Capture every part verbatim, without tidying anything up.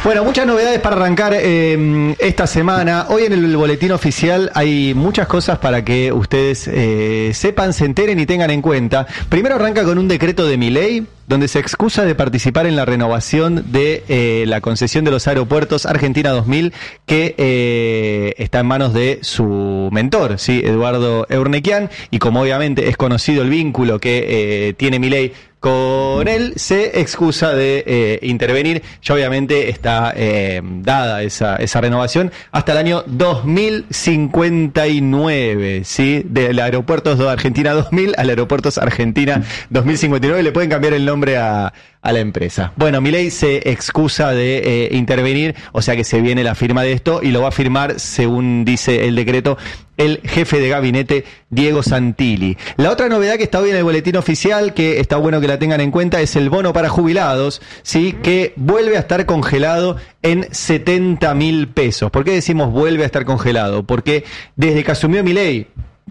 Bueno, muchas novedades para arrancar eh, esta semana. Hoy en el boletín oficial hay muchas cosas para que ustedes eh, sepan, se enteren y tengan en cuenta. Primero arranca con un decreto de Milei, donde se excusa de participar en la renovación de eh, la concesión de los aeropuertos Argentina dos mil, que eh, está en manos de su mentor, ¿sí? Eduardo Eurnequian, y como obviamente es conocido el vínculo que eh, tiene Milei con él, se excusa de eh, intervenir. Ya obviamente está eh, dada esa, esa renovación hasta el año dos mil cincuenta y nueve, ¿sí? Del Aeropuertos de Argentina dos mil al Aeropuertos Argentina dos mil cincuenta y nueve. Le pueden cambiar el nombre a, a la empresa. Bueno, Milei se excusa de eh, intervenir, o sea que se viene la firma de esto y lo va a firmar, según dice el decreto, el jefe de gabinete Diego Santilli. La otra novedad que está hoy en el boletín oficial, que está bueno que la tengan en cuenta, es el bono para jubilados, ¿sí? Que vuelve a estar congelado en setenta mil pesos. ¿Por qué decimos vuelve a estar congelado? Porque desde que asumió Milei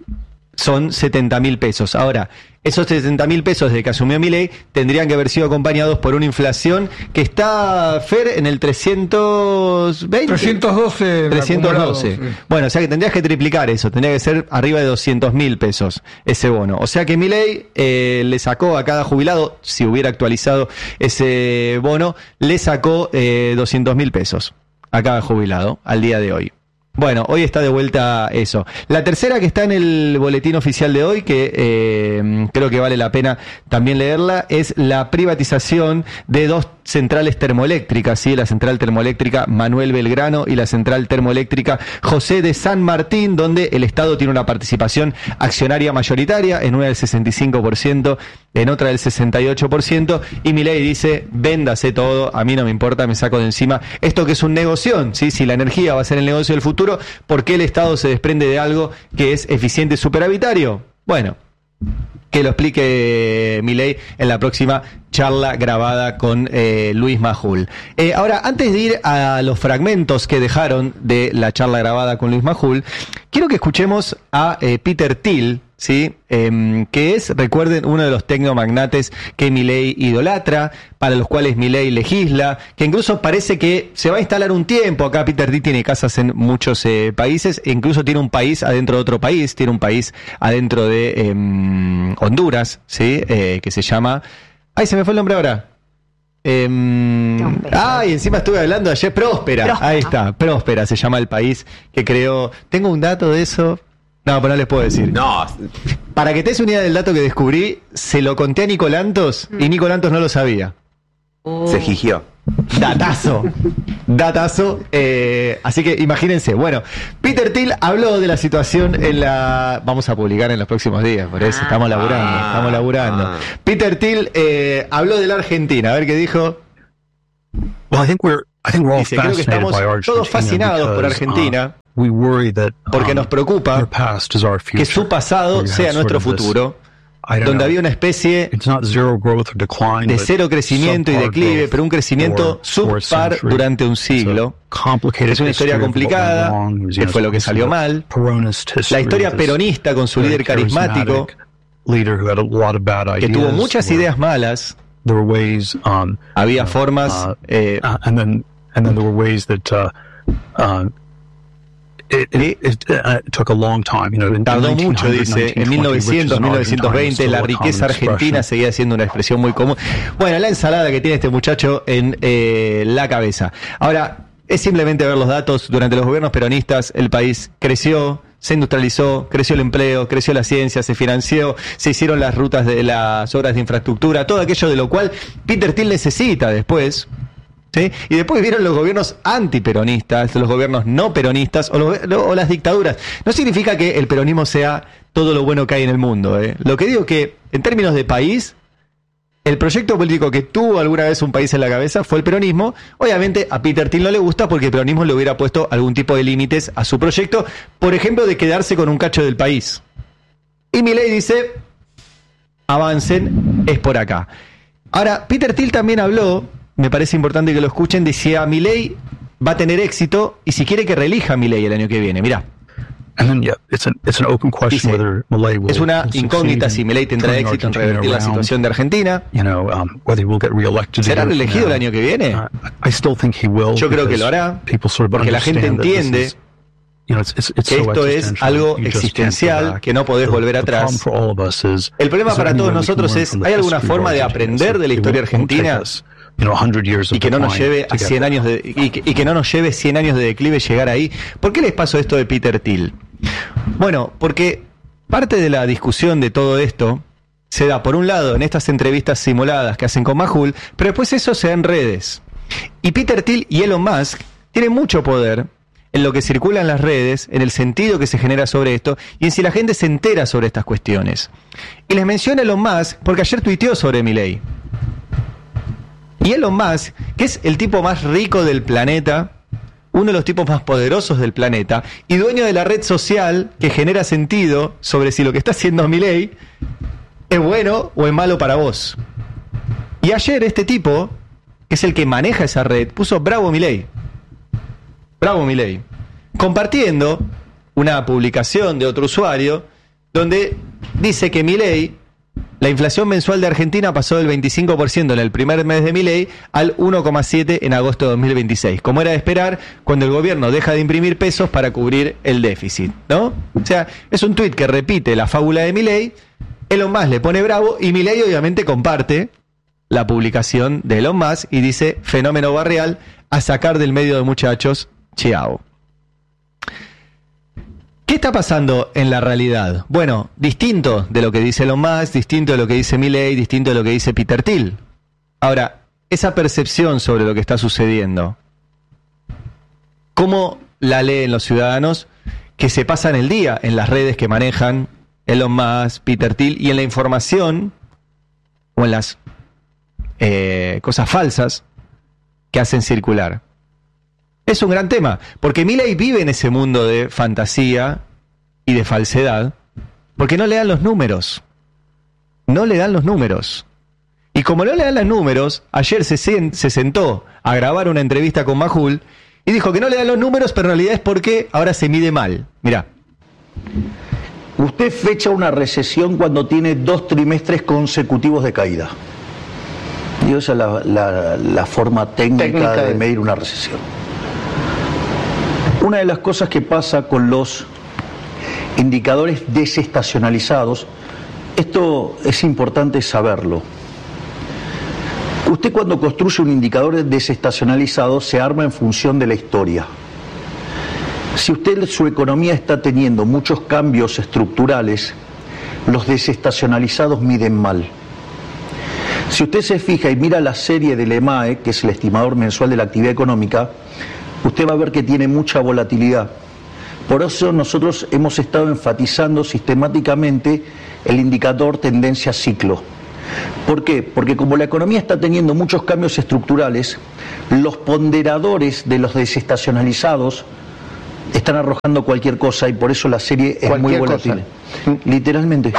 son setenta mil pesos. Ahora, esos setenta mil pesos desde que asumió Milei tendrían que haber sido acompañados por una inflación que está, Fer, en el trescientos veinte. trescientos doce. trescientos doce. Sí. Bueno, o sea que tendrías que triplicar eso, tendría que ser arriba de doscientos mil pesos ese bono. O sea que Milei eh, le sacó a cada jubilado, si hubiera actualizado ese bono, le sacó eh, doscientos mil pesos a cada jubilado al día de hoy. Bueno, hoy está de vuelta eso. La tercera que está en el boletín oficial de hoy, que eh, creo que vale la pena también leerla, es la privatización de dos centrales termoeléctricas, ¿sí? La central termoeléctrica Manuel Belgrano y la central termoeléctrica José de San Martín, donde el Estado tiene una participación accionaria mayoritaria, en una del sesenta y cinco por ciento, en otra del sesenta y ocho por ciento, y Milei dice, véndase todo, a mí no me importa, me saco de encima esto que es un negocio, ¿sí? Si la energía va a ser el negocio del futuro, ¿por qué el Estado se desprende de algo que es eficiente y superavitario? Bueno, que lo explique Milei en la próxima charla grabada con eh, Luis Majul. Eh, ahora, antes de ir a los fragmentos que dejaron de la charla grabada con Luis Majul, quiero que escuchemos a eh, Peter Thiel, ¿sí? Eh, que es, recuerden, uno de los tecnomagnates que Milei idolatra, para los cuales Milei legisla, que incluso parece que se va a instalar un tiempo. Acá Peter Thiel tiene casas en muchos eh, países, e incluso tiene un país adentro de otro país, tiene un país adentro de eh, Honduras, ¿sí? Eh, que se llama... ¡Ay, se me fue el nombre ahora! Eh, ¡Ay, encima estuve hablando ayer! Próspera. Próspera, ahí está, Próspera se llama el país que creó... Tengo un dato de eso... No, pero no les puedo decir. No. Para que te des una idea del dato que descubrí, se lo conté a Nicolantos mm. y Nicolantos no lo sabía. Uh. Se gigió. Datazo. Datazo. Eh, así que imagínense. Bueno, Peter Thiel habló de la situación en la... Vamos a publicar en los próximos días, por eso estamos laburando. Ah, estamos laburando. Ah. Peter Thiel eh, habló de la Argentina. A ver qué dijo. Well, I think we're, I think we're all Dice, creo que estamos todos fascinados por Argentina. Uh, We worry that, um, porque nos preocupa que su pasado sea nuestro futuro, donde había una especie de cero crecimiento y declive, pero un crecimiento subpar durante un siglo. Es una historia complicada, que fue lo que salió mal. La historia peronista con su líder carismático, que tuvo muchas ideas malas. Había formas... Eh, It, it, it, uh, it took a long time, you know, in Tardó mucho, dice, en mil novecientos, mil novecientos veinte, la riqueza argentina seguía siendo una expresión muy común. Bueno, la ensalada que tiene este muchacho en eh, la cabeza. Ahora, es simplemente ver los datos. Durante los gobiernos peronistas, el país creció, se industrializó, creció el empleo, creció la ciencia, se financió, se hicieron las rutas de las obras de infraestructura, todo aquello de lo cual Peter Thiel necesita después. ¿Sí? Y después vieron los gobiernos antiperonistas, los gobiernos no peronistas o, los, o las dictaduras. No significa que el peronismo sea todo lo bueno que hay en el mundo, ¿eh? Lo que digo es que, en términos de país, el proyecto político que tuvo alguna vez un país en la cabeza fue el peronismo. Obviamente a Peter Thiel no le gusta porque el peronismo le hubiera puesto algún tipo de límites a su proyecto, por ejemplo, de quedarse con un cacho del país. Y Milei dice, avancen, es por acá. Ahora, Peter Thiel también habló, me parece importante que lo escuchen, decía, Milei va a tener éxito y si quiere que reelija a Milei el año que viene. Mirá. And then, yeah, it's an it's an open question Dice, whether Milei will es una will incógnita succeed si in Milei tendrá turning éxito en Argentina revertir la around, situación de Argentina. You know, um, whether he will get reelected. ¿Será a year from reelegido el now. año que viene? Uh, I still think he will. Yo creo que because lo hará, people sort of porque la gente understand that this entiende is, you know, it's- it's- it's que so esto es existential, algo you just can't go existencial back. que no podés The- volver the atrás. problem for all of us is, El problema is there para any todos way we can nosotros learn es, from the ¿hay alguna history of forma de Argentina? aprender de la It historia won't- won't take argentina us, you know, one hundred years of y que no nos decline lleve to a get cien there. años de, y, que, y que no nos lleve cien años de declive llegar ahí? ¿Por qué les pasó esto de Peter Thiel? Bueno, porque parte de la discusión de todo esto se da, por un lado, en estas entrevistas simuladas que hacen con Majul, pero después eso se da en redes. Y Peter Thiel y Elon Musk tienen mucho poder en lo que circula en las redes, en el sentido que se genera sobre esto, y en si la gente se entera sobre estas cuestiones. Y les menciono a Elon Musk porque ayer tuiteó sobre Milei. Y Elon Musk, que es el tipo más rico del planeta, uno de los tipos más poderosos del planeta, y dueño de la red social que genera sentido sobre si lo que está haciendo Milei es bueno o es malo para vos. Y ayer este tipo, que es el que maneja esa red, puso bravo Milei. Bravo Milei. Compartiendo una publicación de otro usuario donde dice que Milei, la inflación mensual de Argentina pasó del veinticinco por ciento en el primer mes de Milei al uno coma siete por ciento en agosto de dos mil veintiséis, como era de esperar cuando el gobierno deja de imprimir pesos para cubrir el déficit, ¿no? O sea, es un tuit que repite la fábula de Milei, Elon Musk le pone bravo y Milei obviamente comparte la publicación de Elon Musk y dice, fenómeno barrial, a sacar del medio de muchachos, chiao. ¿Qué está pasando en la realidad? Bueno, distinto de lo que dice Elon Musk, distinto de lo que dice Milei, distinto de lo que dice Peter Thiel. Ahora, esa percepción sobre lo que está sucediendo, ¿cómo la leen los ciudadanos que se pasan el día en las redes que manejan Elon Musk, Peter Thiel y en la información o en las eh, cosas falsas que hacen circular? Es un gran tema, porque Milei vive en ese mundo de fantasía y de falsedad, porque no le dan los números. No le dan los números. Y como no le dan los números, ayer se, se sentó a grabar una entrevista con Majul y dijo que no le dan los números, pero en realidad es porque ahora se mide mal. Mirá. Usted fecha una recesión cuando tiene dos trimestres consecutivos de caída. Y esa es la, la, la forma técnica, técnica de, de medir una recesión. Una de las cosas que pasa con los indicadores desestacionalizados, esto es importante saberlo. Usted cuando construye un indicador desestacionalizado se arma en función de la historia. Si usted, su economía está teniendo muchos cambios estructurales, los desestacionalizados miden mal. Si usted se fija y mira la serie del E M A E, que es el estimador mensual de la actividad económica, usted va a ver que tiene mucha volatilidad. Por eso nosotros hemos estado enfatizando sistemáticamente el indicador tendencia ciclo. ¿Por qué? Porque como la economía está teniendo muchos cambios estructurales, los ponderadores de los desestacionalizados están arrojando cualquier cosa y por eso la serie es muy volátil. Literalmente.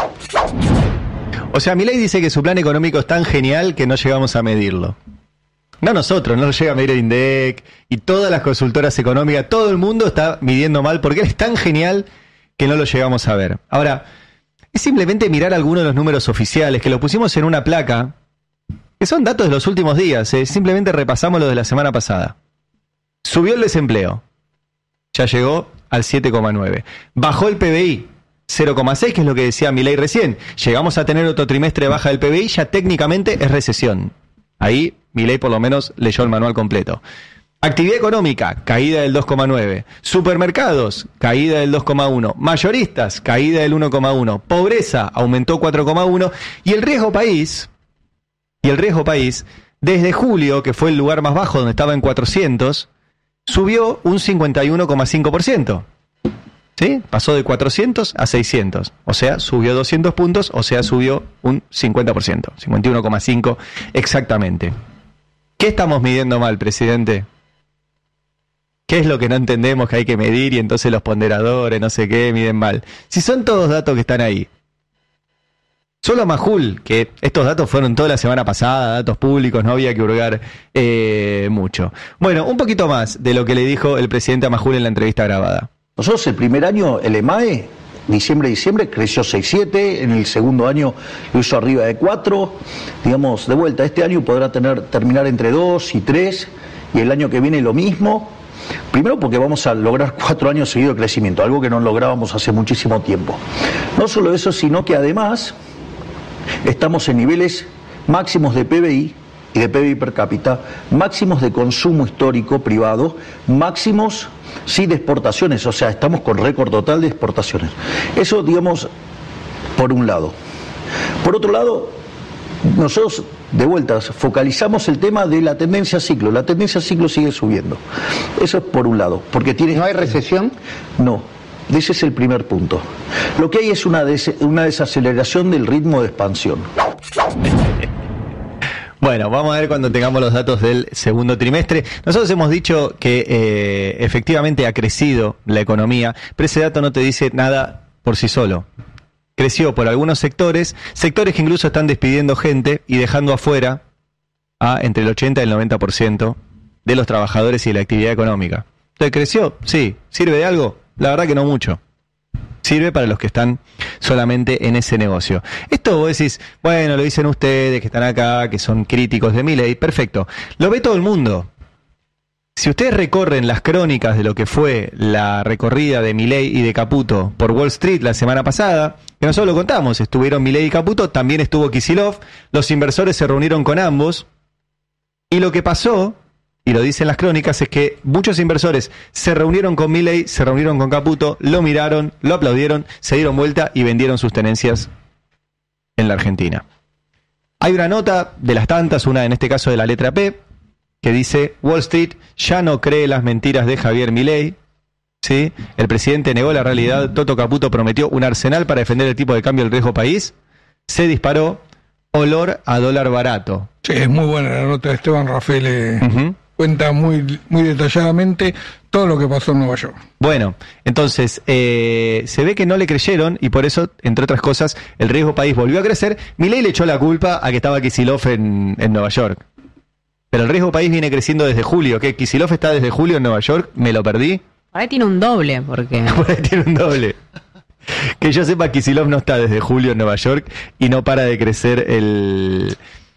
O sea, Milei dice que su plan económico es tan genial que no llegamos a medirlo. No nosotros, no lo llega a medir el INDEC y todas las consultoras económicas, todo el mundo está midiendo mal porque él es tan genial que no lo llegamos a ver. Ahora, es simplemente mirar algunos de los números oficiales que lo pusimos en una placa, que son datos de los últimos días, ¿eh? Simplemente repasamos los de la semana pasada. Subió el desempleo, ya llegó al siete coma nueve. Bajó el P B I, cero coma seis, que es lo que decía Milei recién. Llegamos a tener otro trimestre de baja del P B I, ya técnicamente es recesión. Ahí Milei por lo menos leyó el manual completo. Actividad económica, caída del dos coma nueve. Supermercados, caída del dos coma uno. Mayoristas, caída del uno coma uno. Pobreza, aumentó cuatro coma uno. Y el riesgo país, y el riesgo país, desde julio, que fue el lugar más bajo donde estaba en cuatrocientos, subió un cincuenta y uno coma cinco por ciento. ¿Sí? Pasó de cuatrocientos a seiscientos. O sea, subió doscientos puntos, o sea, subió un cincuenta por ciento. cincuenta y uno coma cinco exactamente. ¿Qué estamos midiendo mal, presidente? ¿Qué es lo que no entendemos que hay que medir y entonces los ponderadores, no sé qué, miden mal? Si son todos datos que están ahí. Solo Majul, que estos datos fueron toda la semana pasada, datos públicos, no había que hurgar eh, mucho. Bueno, un poquito más de lo que le dijo el presidente a Majul en la entrevista grabada. Nosotros el primer año, el E M A E, diciembre, diciembre, creció seis coma siete, en el segundo año lo hizo arriba de cuatro, digamos, de vuelta, este año podrá tener, terminar entre dos y tres, y el año que viene lo mismo. Primero porque vamos a lograr cuatro años seguidos de crecimiento, algo que no lográbamos hace muchísimo tiempo. No solo eso, sino que además estamos en niveles máximos de P B I y de P B I per cápita, máximos de consumo histórico privado, máximos, sí, de exportaciones, o sea, estamos con récord total de exportaciones. Eso, digamos, por un lado. Por otro lado, nosotros, de vueltas, focalizamos el tema de la tendencia a ciclo. La tendencia a ciclo sigue subiendo. Eso es por un lado. Porque tiene... ¿No hay recesión? No. Ese es el primer punto. Lo que hay es una, des- una desaceleración del ritmo de expansión. Bueno, vamos a ver cuando tengamos los datos del segundo trimestre. Nosotros hemos dicho que eh, efectivamente ha crecido la economía, pero ese dato no te dice nada por sí solo. Creció por algunos sectores, sectores que incluso están despidiendo gente y dejando afuera a entre el ochenta y el noventa por ciento de los trabajadores y de la actividad económica. Entonces, ¿creció? Sí. ¿Sirve de algo? La verdad que no mucho. Sirve para los que están solamente en ese negocio. Esto vos decís, bueno, lo dicen ustedes que están acá, que son críticos de Milei. Perfecto. Lo ve todo el mundo. Si ustedes recorren las crónicas de lo que fue la recorrida de Milei y de Caputo por Wall Street la semana pasada, que nosotros lo contamos, estuvieron Milei y Caputo, también estuvo Kicillof, los inversores se reunieron con ambos, y lo que pasó, y lo dicen las crónicas, es que muchos inversores se reunieron con Milei, se reunieron con Caputo, lo miraron, lo aplaudieron, se dieron vuelta y vendieron sus tenencias en la Argentina. Hay una nota de las tantas, una en este caso de la letra P, que dice: Wall Street ya no cree las mentiras de Javier Milei. ¿Sí? El presidente negó la realidad. Toto Caputo prometió un arsenal para defender el tipo de cambio del riesgo país. Se disparó. Olor a dólar barato. Sí, es muy buena la nota de Esteban Rafael. Eh, Uh-huh. Cuenta muy, muy detalladamente todo lo que pasó en Nueva York. Bueno, entonces eh, se ve que no le creyeron y por eso, entre otras cosas, el riesgo país volvió a crecer. Milei le echó la culpa a que estaba Kicillof en, en Nueva York. Pero el riesgo país viene creciendo desde julio. ¿Qué? ¿Kicillof está desde julio en Nueva York? ¿Me lo perdí? Por ahí tiene un doble, porque... Por ahí tiene un doble. Que yo sepa, Kicillof no está desde julio en Nueva York y no para de crecer el,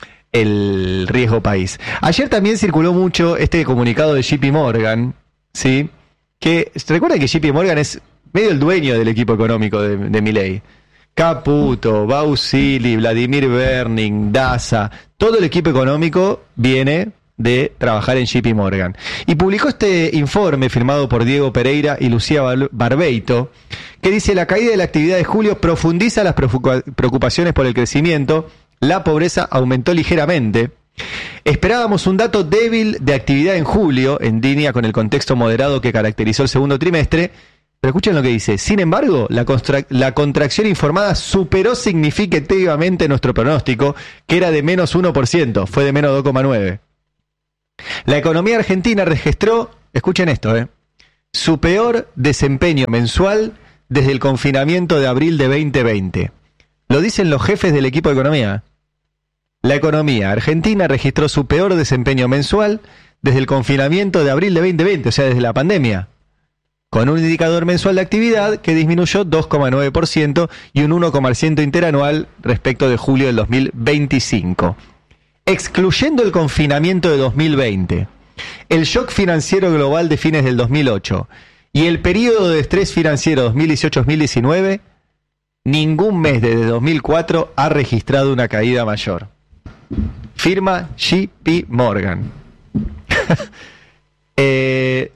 el riesgo país. Ayer también circuló mucho este comunicado de J P Morgan, ¿sí? Que, recuerden que J P Morgan es medio el dueño del equipo económico de, de Milei. Caputo, Bausili, Vladimir Berning, Daza, todo el equipo económico viene de trabajar en J P Morgan. Y publicó este informe firmado por Diego Pereira y Lucía Barbeito, que dice: la caída de la actividad de julio profundiza las preocupaciones por el crecimiento, la pobreza aumentó ligeramente. Esperábamos un dato débil de actividad en julio, en línea con el contexto moderado que caracterizó el segundo trimestre. Pero escuchen lo que dice: sin embargo, la, contra- la contracción informada superó significativamente nuestro pronóstico, que era de menos uno por ciento, fue de menos dos coma nueve por ciento. La economía argentina registró, escuchen esto, eh, su peor desempeño mensual desde el confinamiento de abril de veinte veinte. Lo dicen los jefes del equipo de economía. La economía argentina registró su peor desempeño mensual desde el confinamiento de abril de veinte veinte, o sea, desde la pandemia, con un indicador mensual de actividad que disminuyó dos coma nueve por ciento y un uno coma ciento interanual respecto de julio del dos mil veinticinco. Excluyendo el confinamiento de dos mil veinte, el shock financiero global de fines del dos mil ocho y el periodo de estrés financiero dos mil dieciocho dos mil diecinueve, ningún mes desde dos mil cuatro ha registrado una caída mayor. Firma J P Morgan. eh,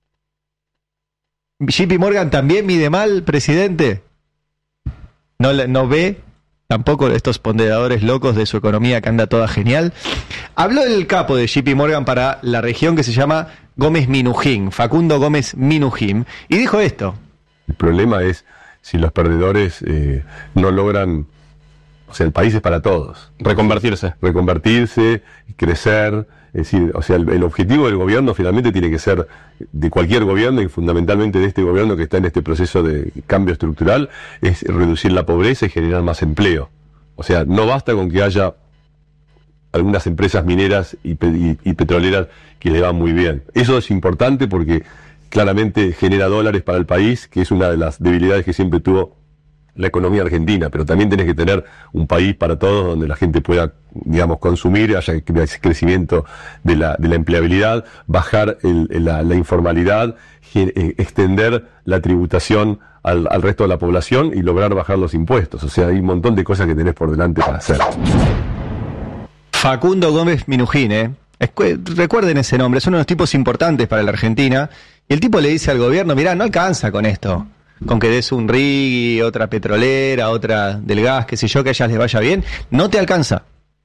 ¿J P Morgan también mide mal, presidente? ¿No, no ve tampoco estos ponderadores locos de su economía que anda toda genial? Habló el capo de J P Morgan para la región que se llama Gómez Minujín, Facundo Gómez Minujín, y dijo esto. El problema es si los perdedores eh, no logran, o sea, el país es para todos. Reconvertirse. Reconvertirse, crecer, es decir, o sea, el, el objetivo del gobierno finalmente tiene que ser, de cualquier gobierno y fundamentalmente de este gobierno que está en este proceso de cambio estructural, es reducir la pobreza y generar más empleo. O sea, no basta con que haya algunas empresas mineras y, y, y petroleras que le van muy bien. Eso es importante porque claramente genera dólares para el país, que es una de las debilidades que siempre tuvo la economía argentina, pero también tenés que tener un país para todos donde la gente pueda, digamos, consumir, haya crecimiento de la, de la empleabilidad, bajar el, la, la informalidad, extender la tributación al, al resto de la población y lograr bajar los impuestos. O sea, hay un montón de cosas que tenés por delante para hacer. Facundo Gómez Minujín, ¿eh? Recuerden ese nombre, es uno de los tipos importantes para la Argentina, y el tipo le dice al gobierno, mirá, no alcanza con esto, con que des un rig, otra petrolera, otra del gas, qué sé yo, que a ellas les vaya bien, no te alcanza.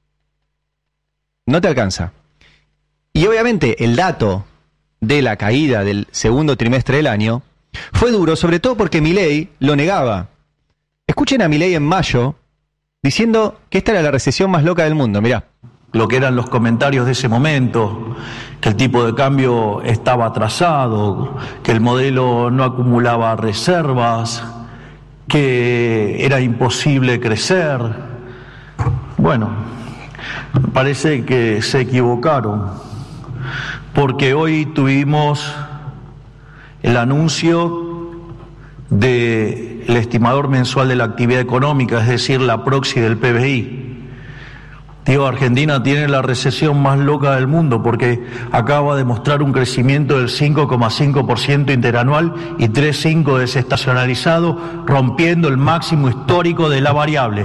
No te alcanza. Y obviamente el dato de la caída del segundo trimestre del año fue duro, sobre todo porque Milei lo negaba. Escuchen a Milei en mayo diciendo que esta era la recesión más loca del mundo, mirá. Lo que eran los comentarios de ese momento, que el tipo de cambio estaba atrasado, que el modelo no acumulaba reservas, que era imposible crecer. Bueno, parece que se equivocaron, porque hoy tuvimos el anuncio del estimador mensual de la actividad económica, es decir, la proxy del P B I. Digo, Argentina tiene la recesión más loca del mundo porque acaba de mostrar un crecimiento del cinco coma cinco por ciento interanual y tres coma cinco por ciento desestacionalizado, rompiendo el máximo histórico de la variable.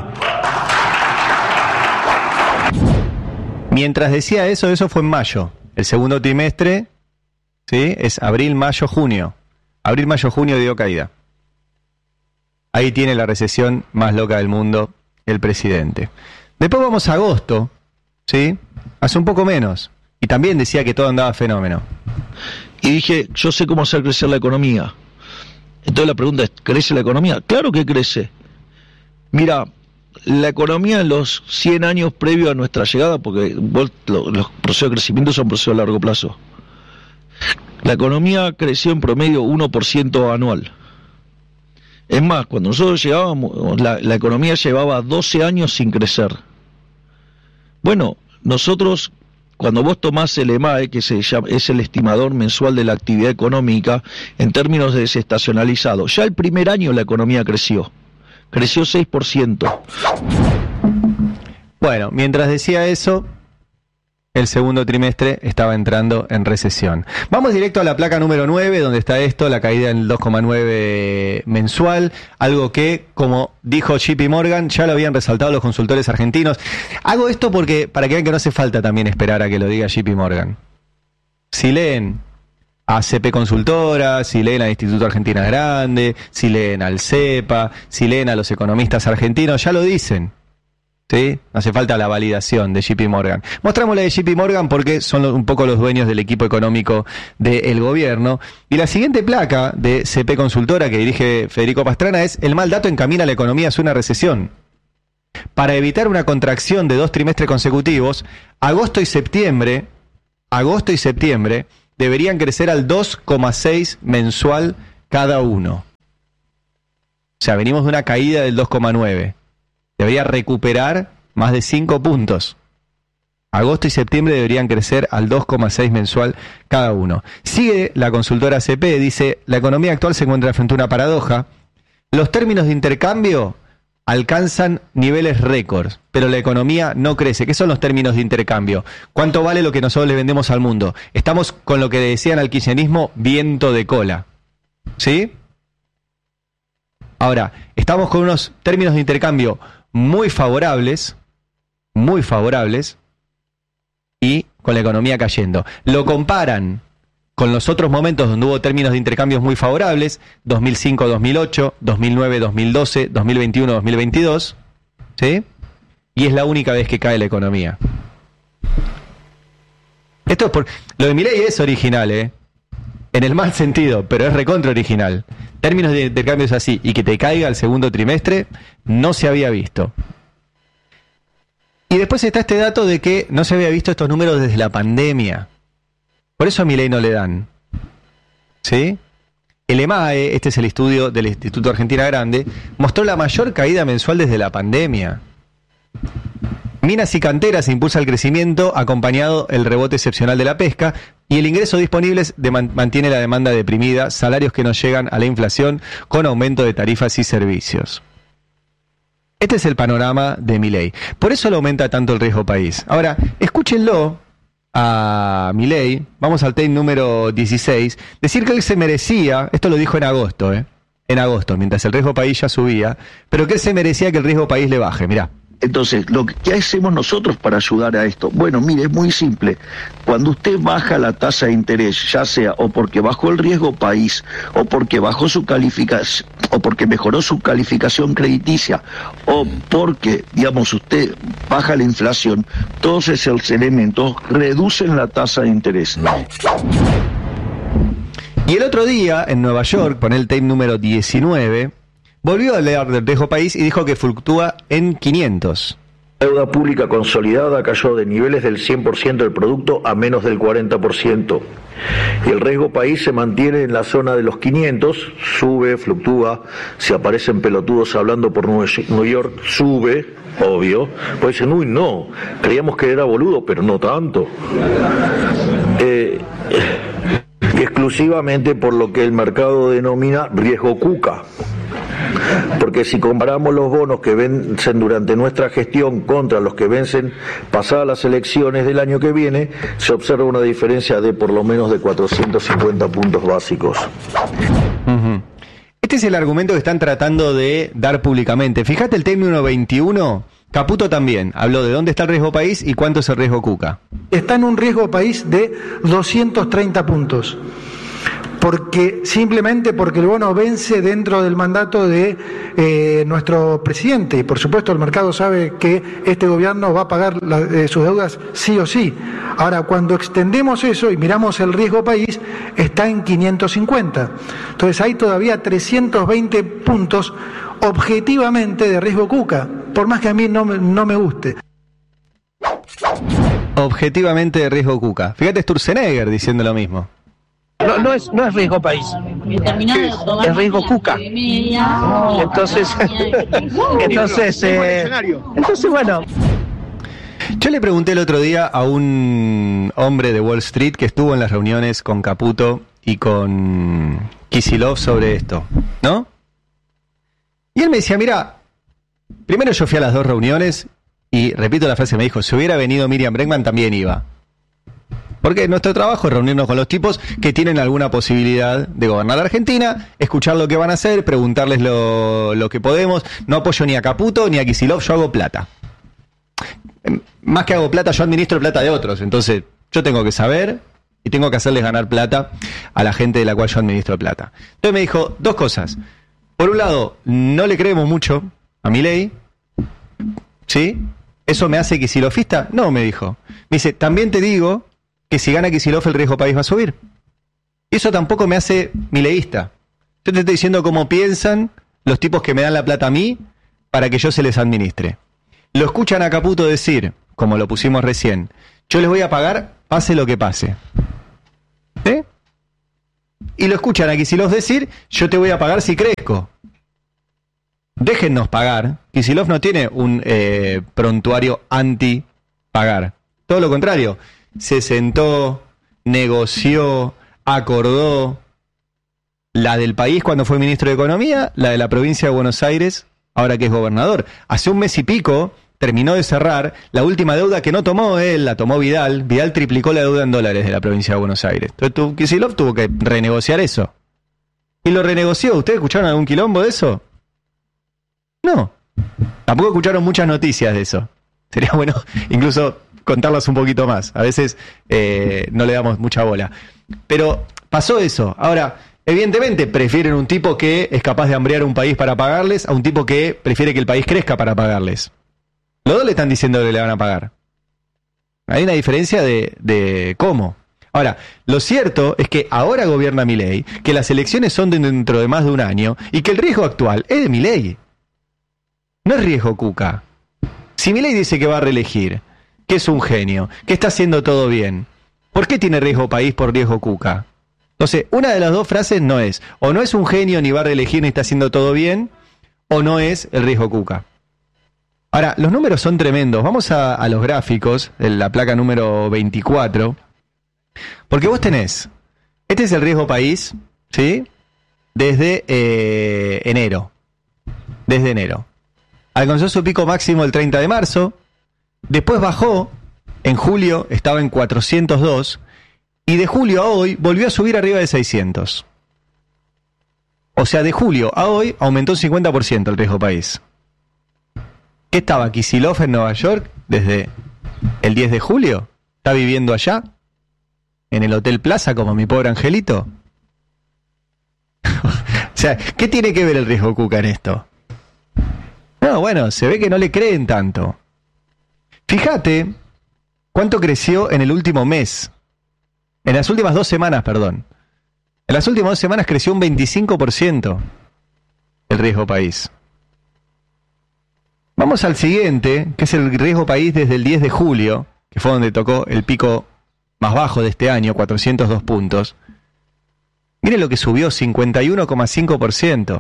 Mientras decía eso, eso fue en mayo. El segundo trimestre, ¿sí? Es abril, mayo, junio. Abril, mayo, junio dio caída. Ahí tiene la recesión más loca del mundo el presidente. Después vamos a agosto, ¿sí? Hace un poco menos. Y también decía que todo andaba fenómeno. Y dije, yo sé cómo hacer crecer la economía. Entonces la pregunta es, ¿crece la economía? Claro que crece. Mira, la economía en los cien años previos a nuestra llegada, porque vos, lo, los procesos de crecimiento son procesos a largo plazo. La economía creció en promedio uno por ciento anual. Es más, cuando nosotros llegábamos, la, la economía llevaba doce años sin crecer. Bueno, nosotros, cuando vos tomás el E M A E, que se llama, es el estimador mensual de la actividad económica, en términos de desestacionalizado, ya el primer año la economía creció. Creció seis por ciento. Bueno, mientras decía eso, el segundo trimestre estaba entrando en recesión. Vamos directo a la placa número nueve, donde está esto, la caída en el dos coma nueve mensual, algo que, como dijo J P Morgan, ya lo habían resaltado los consultores argentinos. Hago esto porque, para que vean que no hace falta también esperar a que lo diga J P Morgan. Si leen a C P Consultora, si leen al Instituto Argentina Grande, si leen al CEPA, si leen a los economistas argentinos, ya lo dicen. ¿Sí? Hace falta la validación de J P Morgan. Mostramos la de J P Morgan porque son un poco los dueños del equipo económico del gobierno. Y la siguiente placa de C P Consultora que dirige Federico Pastrana es: el mal dato encamina a la economía hacia una recesión. Para evitar una contracción de dos trimestres consecutivos, agosto y septiembre, agosto y septiembre deberían crecer al dos coma seis mensual cada uno. O sea, venimos de una caída del dos coma nueve. Debería recuperar más de cinco puntos. Agosto y septiembre deberían crecer al dos coma seis mensual cada uno. Sigue la consultora C P, dice: la economía actual se encuentra frente a una paradoja. Los términos de intercambio alcanzan niveles récords, pero la economía no crece. ¿Qué son los términos de intercambio? ¿Cuánto vale lo que nosotros le vendemos al mundo? Estamos con lo que decían al kirchnerismo, viento de cola. ¿Sí? Ahora, estamos con unos términos de intercambio muy favorables, muy favorables, y con la economía cayendo. Lo comparan con los otros momentos donde hubo términos de intercambios muy favorables, dos mil cinco dos mil ocho, dos mil nueve dos mil doce, dos mil veintiuno dos mil veintidós, ¿sí? Y es la única vez que cae la economía. Esto es por... Lo de Milei es original, ¿eh? En el mal sentido, pero es recontra original. Términos de intercambios así y que te caiga el segundo trimestre no se había visto. Y después está este dato de que no se había visto estos números desde la pandemia. Por eso a Milei no le dan. ¿Sí? El E M A E, este es el estudio del Instituto Argentina Grande, mostró la mayor caída mensual desde la pandemia. Minas y canteras impulsa el crecimiento, acompañado el rebote excepcional de la pesca. Y el ingreso disponible de man- mantiene la demanda deprimida, salarios que no llegan a la inflación con aumento de tarifas y servicios. Este es el panorama de Milei. Por eso le aumenta tanto el riesgo país. Ahora, escúchenlo a Milei, vamos al tape número dieciséis, decir que él se merecía, esto lo dijo en agosto, ¿eh? en agosto, mientras el riesgo país ya subía, pero que él se merecía que el riesgo país le baje, mirá. Entonces, lo que ¿qué hacemos nosotros para ayudar a esto? Bueno, mire, es muy simple. Cuando usted baja la tasa de interés, ya sea o porque bajó el riesgo país, o porque bajó su calificación, o porque mejoró su calificación crediticia, o porque, digamos, usted baja la inflación, todos esos elementos reducen la tasa de interés. Y el otro día, en Nueva York, pone el tape número diecinueve, volvió a hablar del riesgo país y dijo que fluctúa en quinientos. La deuda pública consolidada cayó de niveles del cien por ciento del producto a menos del cuarenta por ciento. Y el riesgo país se mantiene en la zona de los quinientos, sube, fluctúa. Si aparecen pelotudos hablando por New York, sube, obvio. Pues dicen, uy, no, creíamos que era boludo, pero no tanto. Eh, exclusivamente por lo que el mercado denomina riesgo cuca. Porque si comparamos los bonos que vencen durante nuestra gestión contra los que vencen pasadas las elecciones del año que viene, se observa una diferencia de por lo menos de cuatrocientos cincuenta puntos básicos. Uh-huh. Este es el argumento que están tratando de dar públicamente. Fíjate el tape número veintiuno, Caputo también habló de dónde está el riesgo país y cuánto es el riesgo cuca. Está en un riesgo país de doscientos treinta puntos. Porque simplemente porque el bono vence dentro del mandato de eh, nuestro presidente, y por supuesto el mercado sabe que este gobierno va a pagar la, eh, sus deudas sí o sí. Ahora, cuando extendemos eso y miramos el riesgo país, está en quinientos cincuenta. Entonces hay todavía trescientos veinte puntos objetivamente de riesgo cuca, por más que a mí no me, no me guste. Objetivamente de riesgo cuca. Fíjate Sturzenegger diciendo lo mismo. No, no es, no es riesgo país, es riesgo cuca. Entonces, entonces, eh, entonces bueno. Yo le pregunté el otro día a un hombre de Wall Street que estuvo en las reuniones con Caputo y con Kicillof sobre esto, ¿no? Y él me decía, mira, primero yo fui a las dos reuniones y repito la frase, me dijo, si hubiera venido Miriam Bregman también iba. Porque nuestro trabajo es reunirnos con los tipos que tienen alguna posibilidad de gobernar la Argentina, escuchar lo que van a hacer, preguntarles lo, lo que podemos. No apoyo ni a Caputo ni a Kicillof, yo hago plata. Más que hago plata, yo administro plata de otros. Entonces, yo tengo que saber y tengo que hacerles ganar plata a la gente de la cual yo administro plata. Entonces me dijo dos cosas. Por un lado, no le creemos mucho a Milei, ¿sí? ¿Eso me hace kicilofista? No, me dijo. Me dice, también te digo que si gana Kicillof el riesgo país va a subir. Y eso tampoco me hace mileísta. Yo te estoy diciendo cómo piensan los tipos que me dan la plata a mí para que yo se les administre. Lo escuchan a Caputo decir, como lo pusimos recién, yo les voy a pagar pase lo que pase. ¿Sí? Y lo escuchan a Kicillof decir, yo te voy a pagar si crezco. Déjennos pagar. Kicillof no tiene un eh, prontuario anti-pagar. Todo lo contrario. Se sentó, negoció, acordó la del país cuando fue ministro de Economía, la de la provincia de Buenos Aires, ahora que es gobernador. Hace un mes y pico terminó de cerrar la última deuda que no tomó él, la tomó Vidal. Vidal triplicó la deuda en dólares de la provincia de Buenos Aires. Entonces Kicillof tuvo que renegociar eso. Y lo renegoció. ¿Ustedes escucharon algún quilombo de eso? No. Tampoco escucharon muchas noticias de eso. Sería bueno incluso contarlas un poquito más. A veces eh, no le damos mucha bola. Pero pasó eso. Ahora, evidentemente prefieren un tipo que es capaz de hambrear un país para pagarles a un tipo que prefiere que el país crezca para pagarles. Los dos le están diciendo que le van a pagar. Hay una diferencia de, de cómo. Ahora, lo cierto es que ahora gobierna Milei, que las elecciones son dentro de más de un año y que el riesgo actual es de Milei. No es riesgo cuca. Si Milei dice que va a reelegir, que es un genio, que está haciendo todo bien, ¿por qué tiene riesgo país por riesgo cuca? Entonces, una de las dos frases no es, o no es un genio ni va a reelegir ni está haciendo todo bien, o no es el riesgo cuca. Ahora, los números son tremendos. Vamos a, a los gráficos de la placa número veinticuatro. Porque vos tenés, este es el riesgo país, ¿sí? Desde eh, enero. Desde enero. Alcanzó su pico máximo el treinta de marzo, después bajó, en julio estaba en cuatrocientos dos, y de julio a hoy volvió a subir arriba de seiscientos. O sea, de julio a hoy aumentó un cincuenta por ciento el riesgo país. ¿Qué estaba Kicillof en Nueva York desde el diez de julio? ¿Está viviendo allá? ¿En el Hotel Plaza como mi pobre angelito? O sea, ¿qué tiene que ver el riesgo Cuca en esto? No, bueno, se ve que no le creen tanto. Fíjate cuánto creció en el último mes. En las últimas dos semanas, perdón. En las últimas dos semanas creció un veinticinco por ciento el riesgo país. Vamos al siguiente, que es el riesgo país desde el diez de julio, que fue donde tocó el pico más bajo de este año, cuatrocientos dos puntos. Miren lo que subió, cincuenta y uno coma cinco por ciento.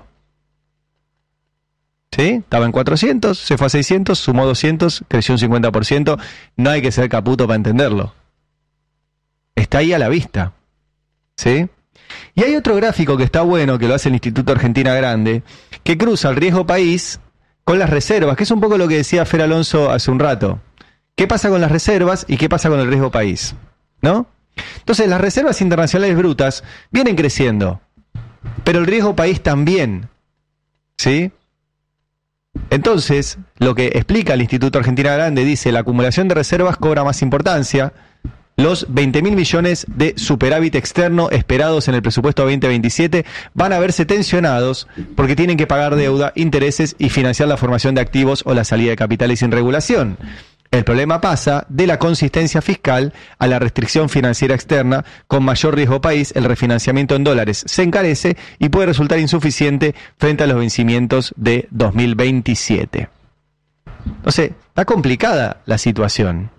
¿Sí? Estaba en cuatrocientos, se fue a seiscientos, sumó doscientos, creció un cincuenta por ciento. No hay que ser caputo para entenderlo. Está ahí a la vista. ¿Sí? Y hay otro gráfico que está bueno, que lo hace el Instituto Argentina Grande, que cruza el riesgo país con las reservas, que es un poco lo que decía Fer Alonso hace un rato. ¿Qué pasa con las reservas y qué pasa con el riesgo país? ¿No? Entonces, las reservas internacionales brutas vienen creciendo, pero el riesgo país también. ¿Sí? Entonces, lo que explica el Instituto Argentina Grande dice, la acumulación de reservas cobra más importancia. Los veinte mil millones de superávit externo esperados en el presupuesto veinte veintisiete van a verse tensionados porque tienen que pagar deuda, intereses y financiar la formación de activos o la salida de capitales sin regulación. El problema pasa de la consistencia fiscal a la restricción financiera externa. Con mayor riesgo país, el refinanciamiento en dólares se encarece y puede resultar insuficiente frente a los vencimientos de dos mil veintisiete. Entonces, está complicada la situación.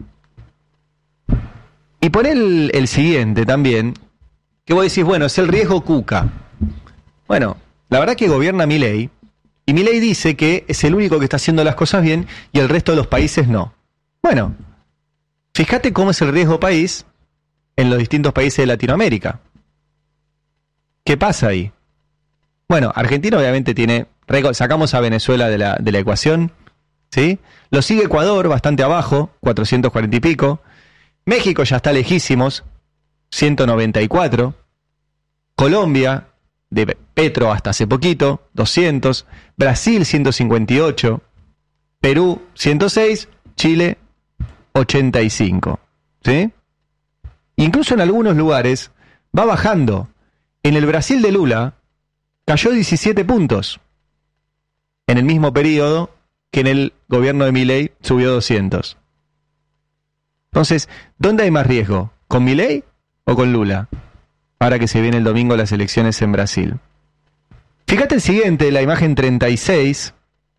Y por el, el siguiente también, que vos decís, bueno, es el riesgo Cuca. Bueno, la verdad que gobierna Milei, y Milei dice que es el único que está haciendo las cosas bien y el resto de los países no. Bueno, fíjate cómo es el riesgo país en los distintos países de Latinoamérica. ¿Qué pasa ahí? Bueno, Argentina obviamente tiene récord, sacamos a Venezuela de la, de la ecuación, ¿sí? Lo sigue Ecuador, bastante abajo, cuatrocientos cuarenta y pico. México ya está lejísimos, ciento noventa y cuatro. Colombia, de Petro hasta hace poquito, doscientos. Brasil, ciento cincuenta y ocho. Perú, ciento seis. Chile, ochenta y cinco. ¿Sí? Incluso en algunos lugares va bajando. En el Brasil de Lula cayó diecisiete puntos. En el mismo periodo que en el gobierno de Milei subió doscientos. Entonces, ¿dónde hay más riesgo? ¿Con Milei o con Lula? Ahora que se viene el domingo las elecciones en Brasil. Fíjate el siguiente, la imagen treinta y seis,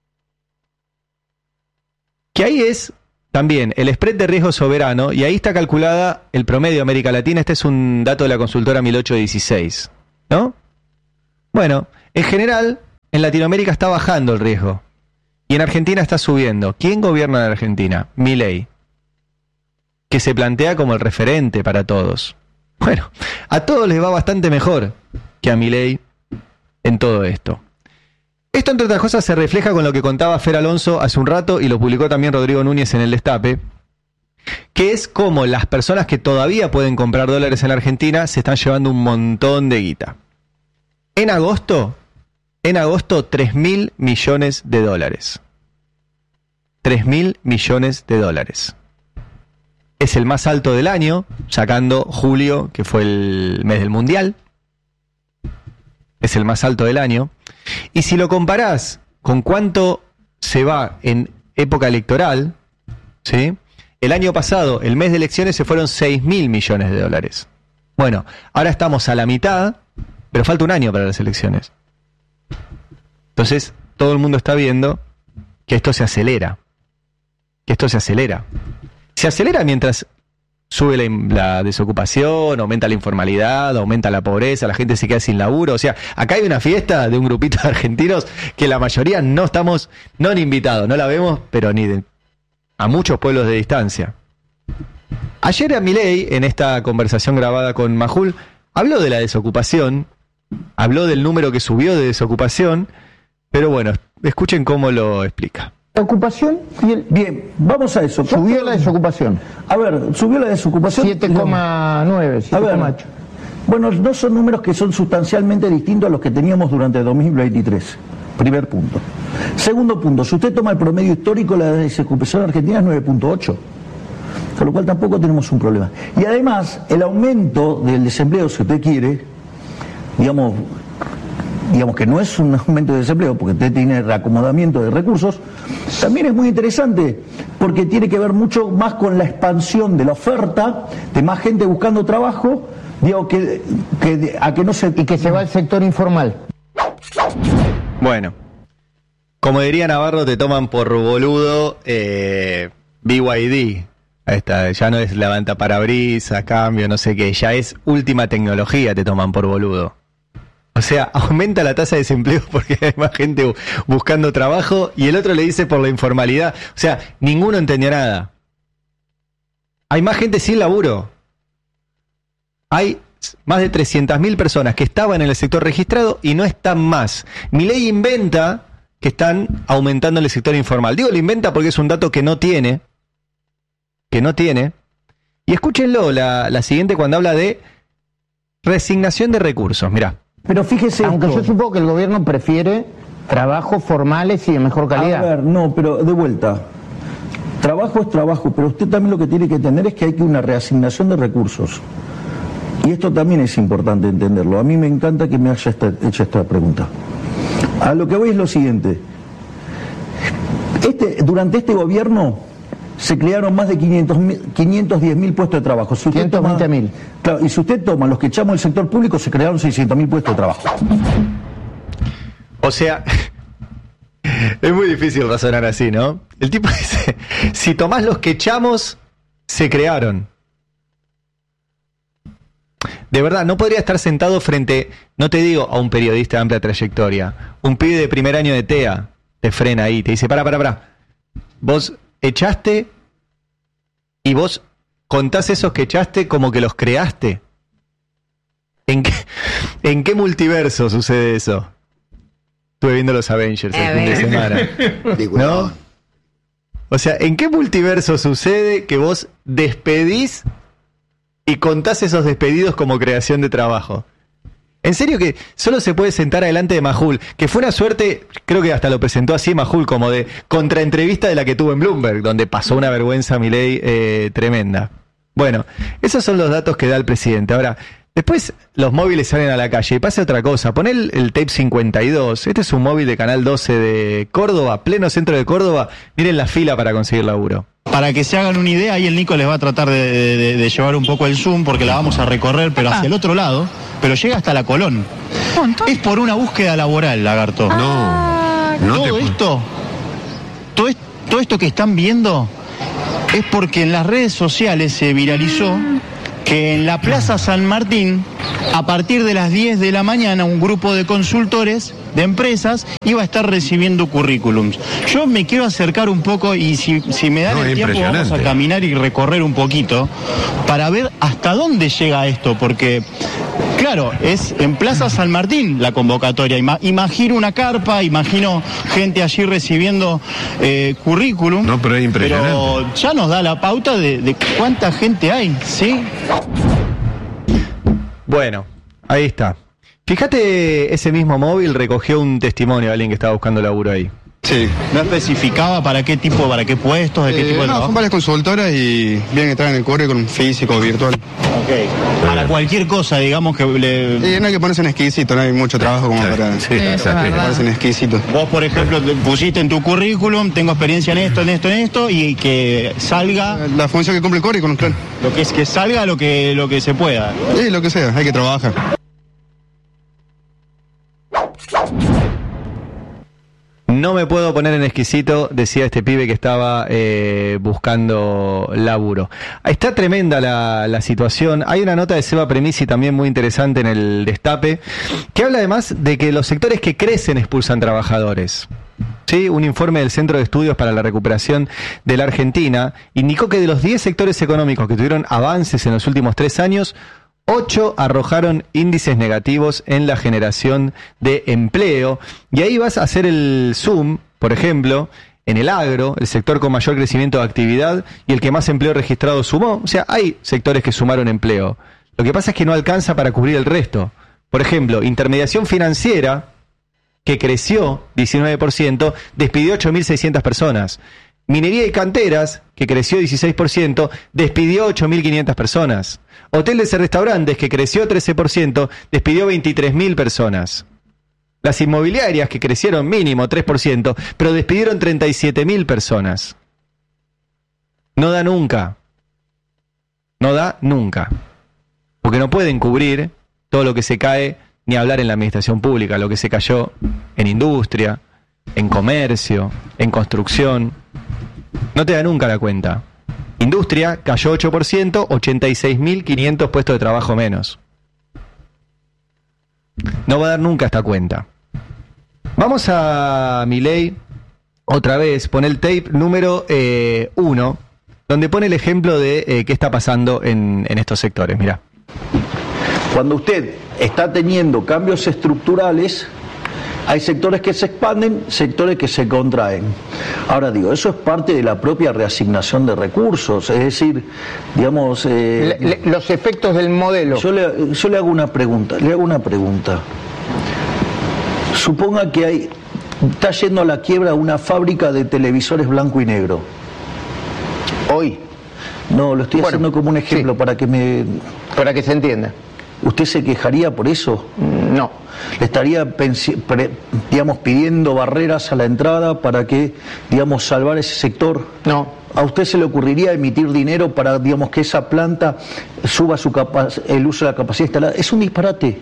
que ahí es también el spread de riesgo soberano, y ahí está calculada el promedio de América Latina. Este es un dato de la consultora mil ochocientos dieciséis, ¿no? Bueno, en general, en Latinoamérica está bajando el riesgo, y en Argentina está subiendo. ¿Quién gobierna en Argentina? Milei, que se plantea como el referente para todos. Bueno, a todos les va bastante mejor que a Milei en todo esto. Esto, entre otras cosas, se refleja con lo que contaba Fer Alonso hace un rato, y lo publicó también Rodrigo Núñez en El Destape, que es como las personas que todavía pueden comprar dólares en la Argentina se están llevando un montón de guita. En agosto, en agosto, tres mil millones de dólares. tres mil millones de dólares. Es el más alto del año, sacando julio, que fue el mes del Mundial. Es el más alto del año. Y si lo comparás con cuánto se va en época electoral, ¿sí? El año pasado, el mes de elecciones, se fueron seis mil millones de dólares. Bueno, ahora estamos a la mitad, pero falta un año para las elecciones. Entonces, todo el mundo está viendo que esto se acelera. Que esto se acelera. Se acelera mientras sube la, la desocupación, aumenta la informalidad, aumenta la pobreza, la gente se queda sin laburo. O sea, acá hay una fiesta de un grupito de argentinos que la mayoría no estamos, no ni invitados, no la vemos, pero ni de, a muchos pueblos de distancia. Ayer a Milei, en esta conversación grabada con Majul, habló de la desocupación, habló del número que subió de desocupación, pero bueno, escuchen cómo lo explica. Ocupación y el... Bien, vamos a eso. Subió la desocupación. A ver, subió la desocupación. siete coma nueve, siete coma ocho. Bueno, no son números que son sustancialmente distintos a los que teníamos durante dos mil veintitrés. Primer punto. Segundo punto, si usted toma el promedio histórico, la desocupación argentina es nueve punto ocho. Con lo cual tampoco tenemos un problema. Y además, el aumento del desempleo, si usted quiere, digamos, digamos que no es un aumento de desempleo, porque usted tiene reacomodamiento de recursos, también es muy interesante, porque tiene que ver mucho más con la expansión de la oferta, de más gente buscando trabajo, digo, que, que a que no se... Y que se va al sector informal. Bueno, como diría Navarro, te toman por boludo eh, B Y D. Ahí está, ya no es levanta parabrisas, cambio, no sé qué, ya es última tecnología, te toman por boludo. O sea, aumenta la tasa de desempleo porque hay más gente buscando trabajo y el otro le dice por la informalidad. O sea, ninguno entendió nada. Hay más gente sin laburo. Hay más de trescientas mil personas que estaban en el sector registrado y no están más. Milei inventa que están aumentando en el sector informal. Digo, lo inventa porque es un dato que no tiene. Que no tiene. Y escúchenlo, la, la siguiente cuando habla de resignación de recursos. Mirá. Pero fíjese... Aunque esto. yo supongo que el gobierno prefiere trabajos formales y de mejor calidad. A ver, no, pero de vuelta. Trabajo es trabajo, pero usted también lo que tiene que entender es que hay que una reasignación de recursos. Y esto también es importante entenderlo. A mí me encanta que me haya esta, hecho esta pregunta. A lo que voy es lo siguiente. Este, durante este gobierno se crearon más de quinientos diez mil puestos de trabajo. Si ciento veinte mil. Claro, y si usted toma los que echamos del sector público, se crearon seiscientos mil puestos de trabajo. O sea, es muy difícil razonar así, ¿no? El tipo dice, si tomás los que echamos, se crearon. De verdad, no podría estar sentado frente, no te digo a un periodista de amplia trayectoria, un pibe de primer año de T E A, te frena ahí, te dice, pará, pará, pará. Vos echaste y vos contás esos que echaste como que los creaste. ¿En qué, en qué multiverso sucede eso? Estuve viendo los Avengers el fin de semana. ¿No? O sea, ¿en qué multiverso sucede que vos despedís y contás esos despedidos como creación de trabajo? En serio que solo se puede sentar adelante de Majul, que fue una suerte, creo que hasta lo presentó así Majul, como de contraentrevista de la que tuvo en Bloomberg, donde pasó una vergüenza a Milei eh, tremenda. Bueno, esos son los datos que da el presidente. Ahora, después los móviles salen a la calle y pasa otra cosa. Poné el, el tape cincuenta y dos, este es un móvil de Canal doce de Córdoba, pleno centro de Córdoba, miren la fila para conseguir laburo. Para que se hagan una idea, ahí el Nico les va a tratar de, de, de llevar un poco el zoom porque la vamos a recorrer, pero hacia el otro lado, pero llega hasta la Colón. Es por una búsqueda laboral, Lagarto. No, no todo te... esto, todo, es, todo esto que están viendo es porque en las redes sociales se viralizó que en la Plaza San Martín, a partir de las diez de la mañana, un grupo de consultores de empresas iba a estar recibiendo currículums. Yo me quiero acercar un poco y si, si me dan no, el tiempo vamos a caminar y recorrer un poquito para ver hasta dónde llega esto, porque claro, es en Plaza San Martín la convocatoria. Ima, imagino una carpa, imagino gente allí recibiendo eh, currículum. No, pero es impresionante. Pero ya nos da la pauta de, de cuánta gente hay, ¿sí? Bueno, ahí está. Fíjate, ese mismo móvil recogió un testimonio de alguien que estaba buscando laburo ahí. Sí. ¿No especificaba para qué tipo, para qué puestos, de qué Eh, tipo de no, trabajo? son varias consultoras y vienen que traen el currículum físico, virtual. Ok. Para cualquier cosa, digamos que le... Y no hay que ponerse en exquisito, no hay mucho trabajo como Sí, para sí, para ponerse en exquisito. Vos, por ejemplo, te pusiste en tu currículum, tengo experiencia en esto, en esto, en esto, y que salga... La función que cumple el currículum, claro. Lo que es que salga lo que, lo que se pueda. Sí, lo que sea, hay que trabajar. No me puedo poner en exquisito, decía este pibe que estaba eh, buscando laburo. Está tremenda la, la situación. Hay una nota de Seba Premisi también muy interesante en el Destape, que habla además de que los sectores que crecen expulsan trabajadores. Sí, un informe del Centro de Estudios para la Recuperación de la Argentina indicó que de los diez sectores económicos que tuvieron avances en los últimos tres años, ocho arrojaron índices negativos en la generación de empleo. Y ahí vas a hacer el zoom, por ejemplo, en el agro, el sector con mayor crecimiento de actividad y el que más empleo registrado sumó. O sea, hay sectores que sumaron empleo. Lo que pasa es que no alcanza para cubrir el resto. Por ejemplo, intermediación financiera, que creció diecinueve por ciento, despidió ocho mil seiscientas personas. Minería y canteras, que creció dieciséis por ciento, despidió ocho mil quinientas personas. Hoteles y restaurantes, que creció trece por ciento, despidió veintitrés mil personas. Las inmobiliarias, que crecieron mínimo tres por ciento, pero despidieron treinta y siete mil personas. No da nunca. No da nunca. Porque no pueden cubrir todo lo que se cae, ni hablar en la administración pública, lo que se cayó en industria, en comercio, en construcción. No te da nunca la cuenta. Industria cayó ocho por ciento, ochenta y seis mil quinientos puestos de trabajo menos. No va a dar nunca esta cuenta. Vamos a Milei otra vez, pone el tape número eh, uno, donde pone el ejemplo de eh, qué está pasando en, en estos sectores. Mirá. Cuando usted está teniendo cambios estructurales, hay sectores que se expanden, sectores que se contraen. Ahora digo, eso es parte de la propia reasignación de recursos, es decir, digamos... Eh, le, le, los efectos del modelo. Yo le, yo le hago una pregunta, le hago una pregunta. Suponga que hay, está yendo a la quiebra una fábrica de televisores blanco y negro. Hoy. No, lo estoy bueno, haciendo como un ejemplo, sí, para que me... Para que se entienda. ¿Usted se quejaría por eso? No. ¿Le estaría, pre, digamos, pidiendo barreras a la entrada para que, digamos, salvar ese sector? No. ¿A usted se le ocurriría emitir dinero para, digamos, que esa planta suba su capa el uso de la capacidad instalada? Es un disparate.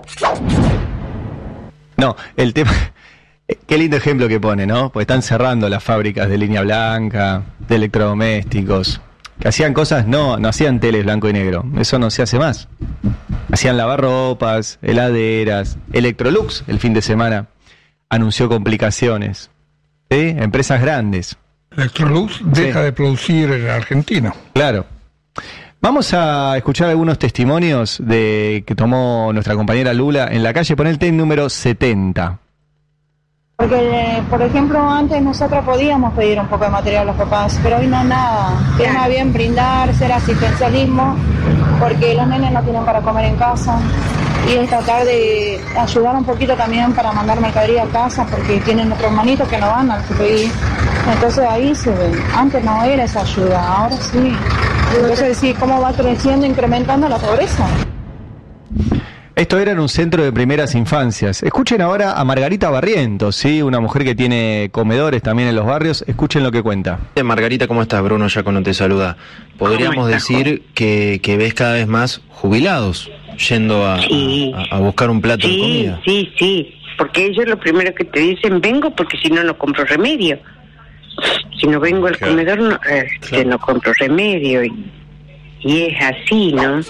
No, el tema... Qué lindo ejemplo que pone, ¿no? Porque están cerrando las fábricas de línea blanca, de electrodomésticos, que hacían cosas, no, no hacían teles blanco y negro, eso no se hace más. Hacían lavarropas, heladeras, Electrolux el fin de semana anunció complicaciones, ¿sí? Empresas grandes. Electrolux deja sí. de producir en Argentina. Claro. Vamos a escuchar algunos testimonios de que tomó nuestra compañera Lula en la calle. Pon el tape número setenta. Porque, por ejemplo, antes nosotros podíamos pedir un poco de material a los papás, pero hoy no nada. Es más bien brindar, ser asistencialismo, porque los nenes no tienen para comer en casa. Y es tratar de ayudar un poquito también para mandar mercadería a casa, porque tienen otros hermanitos que no van al C P I. Entonces ahí se ve. Antes no era esa ayuda, ahora sí. Entonces sí, cómo va creciendo, incrementando la pobreza. Esto era en un centro de primeras infancias. Escuchen ahora a Margarita Barrientos, ¿sí? Una mujer que tiene comedores también en los barrios. Escuchen lo que cuenta. Margarita, ¿cómo estás? Bruno Yacono te saluda. Podríamos decir que, que ves cada vez más jubilados yendo a, sí. a, a buscar un plato sí, de comida. Sí, sí, porque ellos lo primero que te dicen, vengo porque si no, no compro remedio. Si no vengo al claro. comedor, no, eh, claro. no compro remedio. Y, y es así, ¿no?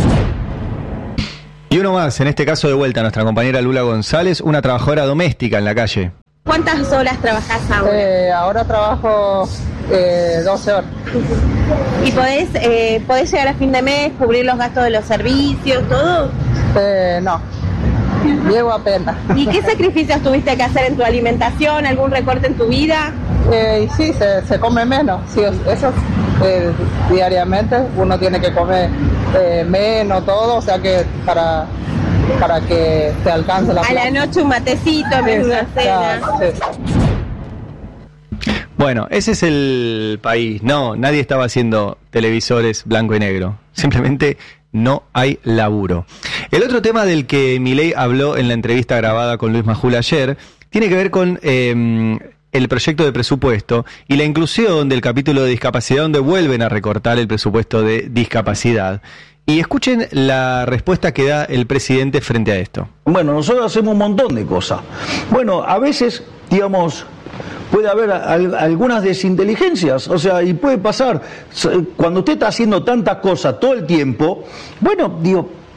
Y uno más, en este caso de vuelta, nuestra compañera Lula González, una trabajadora doméstica en la calle. ¿Cuántas horas trabajás ahora? Eh, ahora trabajo eh, doce horas. ¿Y podés, eh, podés llegar a fin de mes, cubrir los gastos de los servicios, todo? Eh, no, llego apenas. ¿Y qué sacrificios tuviste que hacer en tu alimentación? ¿Algún recorte en tu vida? Eh, sí, se, se come menos, sí, eso eh, diariamente uno tiene que comer eh, menos todo, o sea que para, para que te alcance la a plata. La noche un matecito, en una cena. Sí. Bueno, ese es el país. No, nadie estaba haciendo televisores blanco y negro. Simplemente no hay laburo. El otro tema del que Milei habló en la entrevista grabada con Luis Majul ayer tiene que ver con eh, el proyecto de presupuesto y la inclusión del capítulo de discapacidad, donde vuelven a recortar el presupuesto de discapacidad. Y escuchen la respuesta que da el presidente frente a esto. Bueno, nosotros hacemos un montón de cosas. Bueno, a veces, digamos, puede haber al, algunas desinteligencias, o sea, y puede pasar, cuando usted está haciendo tantas cosas todo el tiempo, bueno, digo,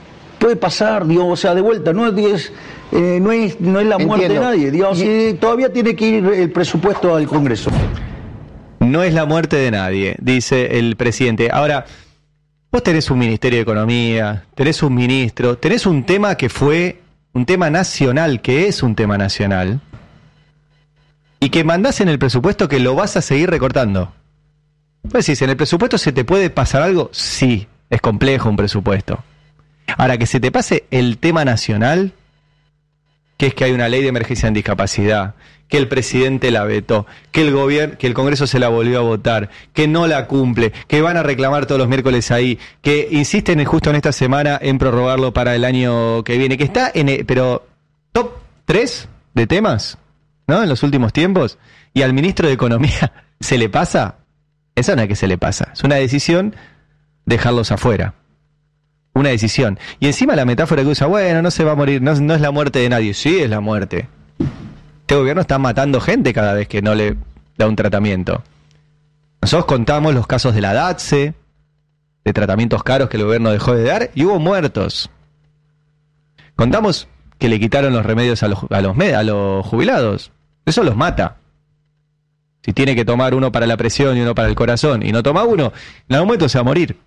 puede pasar, digo, o sea, de vuelta, no es, eh, no es, no es la muerte Entiendo. de nadie, digamos, y todavía tiene que ir el presupuesto al Congreso. No es la muerte de nadie, dice el presidente. Ahora, vos tenés un Ministerio de Economía, tenés un ministro, tenés un tema que fue un tema nacional, que es un tema nacional, y que mandás en el presupuesto que lo vas a seguir recortando. Pues si en el presupuesto se te puede pasar algo, sí, es complejo un presupuesto. Ahora, que se te pase el tema nacional, que es que hay una ley de emergencia en discapacidad, que el presidente la vetó, que el gobierno, que el Congreso se la volvió a votar, que no la cumple, que van a reclamar todos los miércoles ahí, que insisten en, justo en esta semana en prorrogarlo para el año que viene, que está en el, pero top tres de temas, ¿no? En los últimos tiempos, y al ministro de Economía se le pasa, esa no es que se le pasa, es una decisión dejarlos afuera. Una decisión. Y encima la metáfora que usa, bueno, no se va a morir, no, no es la muerte de nadie. Sí, es la muerte. Este gobierno está matando gente cada vez que no le da un tratamiento. Nosotros contamos los casos de la DATSE, de tratamientos caros que el gobierno dejó de dar, y hubo muertos. Contamos que le quitaron los remedios a los, a los, a los jubilados. Eso los mata. Si tiene que tomar uno para la presión y uno para el corazón, y no toma uno, en algún momento se va a morir.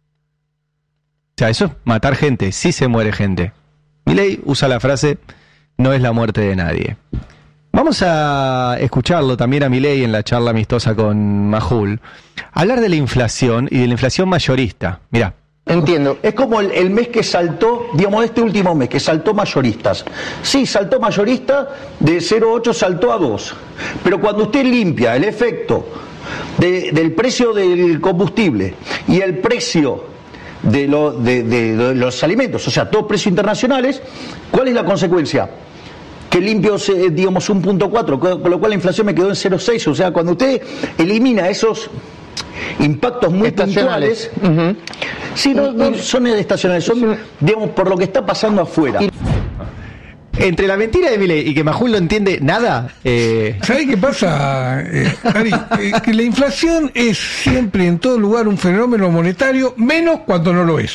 O sea, eso es matar gente, sí se muere gente. Milei usa la frase, no es la muerte de nadie. Vamos a escucharlo también a Milei en la charla amistosa con Majul, hablar de la inflación y de la inflación mayorista. Mirá. Entiendo. Es como el, el mes que saltó, digamos, este último mes, que saltó mayoristas. Sí, saltó mayorista, de cero coma ocho saltó a dos. Pero cuando usted limpia el efecto de, del precio del combustible y el precio De, lo, de, de, de los alimentos, o sea, todos precios internacionales, ¿cuál es la consecuencia? Que limpio, digamos, un punto cuatro, con lo cual la inflación me quedó en cero coma seis, o sea, cuando usted elimina esos impactos muy puntuales, uh-huh. sí, no, no son estacionales, son, digamos, por lo que está pasando afuera. Entre la mentira de Milei y que Majul no entiende nada. Eh... ¿Sabes qué pasa, eh, Ari? Eh, que la inflación es siempre en todo lugar un fenómeno monetario, menos cuando no lo es.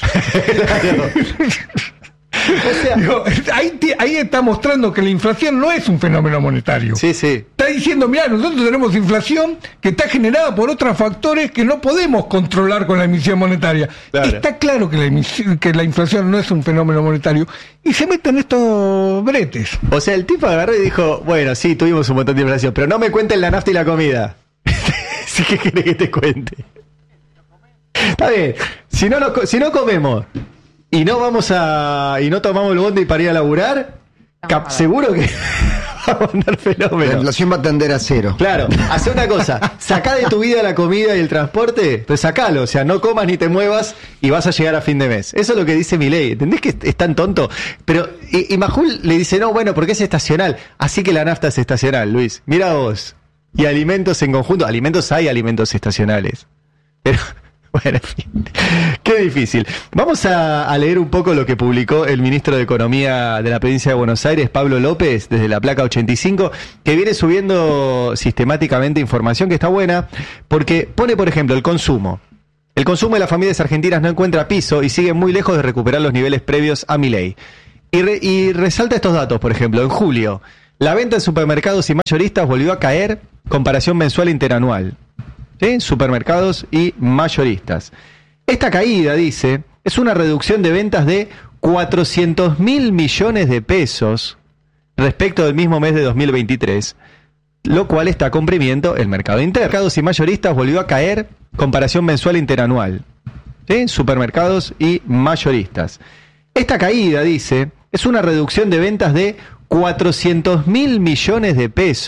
O sea, digo, ahí, ahí está mostrando que la inflación no es un fenómeno monetario. Sí, sí. Está diciendo, mira, nosotros tenemos inflación que está generada por otros factores que no podemos controlar con la emisión monetaria. Claro. Está claro que la, emisión, que la inflación no es un fenómeno monetario y se meten estos bretes. O sea, el tipo agarró y dijo, bueno, sí, tuvimos un montón de inflación, pero no me cuenten la nafta y la comida. ¿Sí que quiere que te cuente? Está bien, si no, no, si no comemos y no vamos a y no tomamos el bondi para ir a laburar, cap, seguro que va a mandar fenómeno. La inflación va a tender a cero. Claro, hace una cosa, sacá de tu vida la comida y el transporte, pues sacalo, o sea, no comas ni te muevas y vas a llegar a fin de mes. Eso es lo que dice Milei, ¿entendés que es tan tonto? Pero, y, y Majul le dice, no, bueno, porque es estacional, así que la nafta es estacional, Luis, mira vos. Y alimentos en conjunto, alimentos hay alimentos estacionales. Pero... Bueno, en fin, qué difícil. Vamos a, a leer un poco lo que publicó el ministro de Economía de la provincia de Buenos Aires, Pablo López, desde la placa ochenta y cinco, que viene subiendo sistemáticamente información que está buena, porque pone, por ejemplo, el consumo. El consumo de las familias argentinas no encuentra piso y sigue muy lejos de recuperar los niveles previos a Milei. Y, re, y resalta estos datos, por ejemplo, en julio, la venta en supermercados y mayoristas volvió a caer, comparación mensual interanual. ¿Sí? Supermercados y mayoristas. Esta caída, dice, es una reducción de ventas de cuatrocientos mil millones de pesos respecto del mismo mes de dos mil veintitrés, lo cual está comprimiendo el mercado interno. Supermercados y mayoristas volvió a caer, comparación mensual interanual. ¿Sí? Supermercados y mayoristas. Esta caída, dice, es una reducción de ventas de cuatrocientos mil millones de pesos